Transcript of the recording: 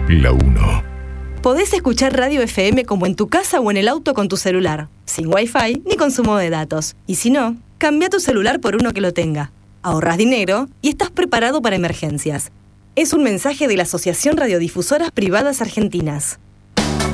La 1. Podés escuchar Radio FM como en tu casa o en el auto con tu celular, sin Wi-Fi ni consumo de datos. Y si no, cambia tu celular por uno que lo tenga. Ahorrás dinero y estás preparado para emergencias. Es un mensaje de la Asociación Radiodifusoras Privadas Argentinas.